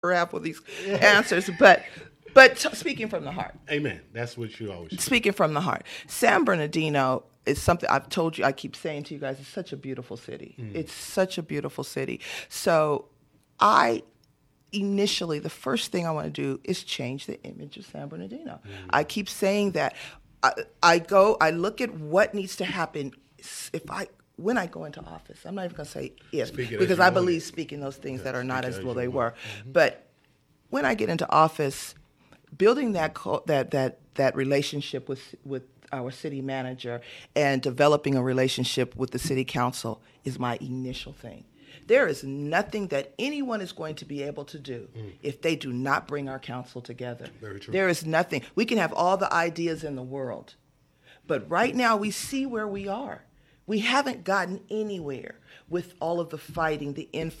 wrap with these answers, speaking from the heart. Amen. That's what you always say. Speaking from the heart. San Bernardino is something I've told you, I keep saying to you guys, it's such a beautiful city. It's such a beautiful city. So initially, the first thing I want to do is change the image of San Bernardino. I keep saying that. I look at what needs to happen when I go into office. I'm not even going to say if, because I believe speaking those things that are not as though they were. But when I get into office, building that relationship with our city manager and developing a relationship with the city council is my initial thing. There is nothing that anyone is going to be able to do if they do not bring our council together. Very true. There is nothing. We can have all the ideas in the world, but right now we see where we are. We haven't gotten anywhere with all of the fighting, the